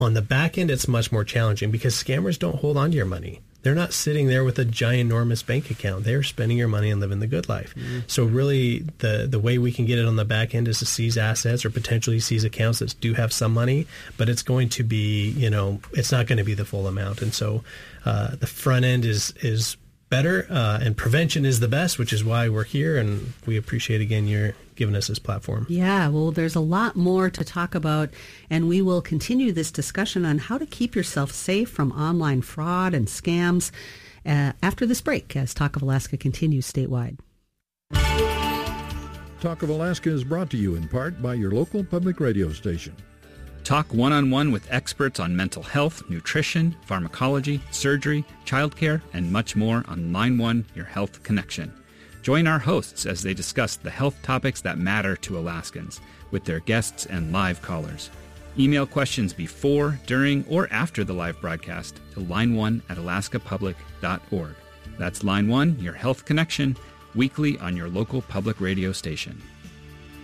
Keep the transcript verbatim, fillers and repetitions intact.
On the back end, it's much more challenging because scammers don't hold on to your money. They're not sitting there with a giant, enormous bank account. They're spending your money and living the good life. Mm-hmm. So really, the, the way we can get it on the back end is to seize assets or potentially seize accounts that do have some money, but it's going to be, you know, it's not going to be the full amount. And so uh, the front end is is better, uh, and prevention is the best, which is why we're here. And we appreciate, again, your giving us this platform. Yeah, well, there's a lot more to talk about, and we will continue this discussion on how to keep yourself safe from online fraud and scams uh, after this break as Talk of Alaska continues statewide. Talk of Alaska is brought to you in part by your local public radio station. Talk one-on-one with experts on mental health, nutrition, pharmacology, surgery, childcare, and much more on Line one, Your Health Connection. Join our hosts as they discuss the health topics that matter to Alaskans with their guests and live callers. Email questions before, during, or after the live broadcast to line one at alaska public dot org. That's Line one, Your Health Connection, weekly on your local public radio station.